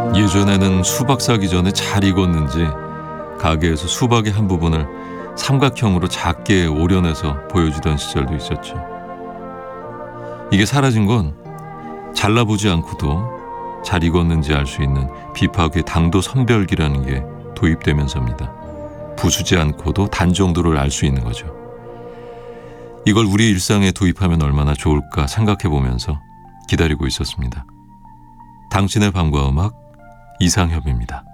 예전에는 수박 사기 전에 잘 익었는지 가게에서 수박의 한 부분을 삼각형으로 작게 오려내서 보여주던 시절도 있었죠. 이게 사라진 건 잘라보지 않고도 잘 익었는지 알 수 있는 비파괴 당도 선별기라는 게 도입되면서입니다. 부수지 않고도 단 정도를 알 수 있는 거죠. 이걸 우리 일상에 도입하면 얼마나 좋을까 생각해 보면서 기다리고 있었습니다. 당신의 밤과 음악, 이상협입니다.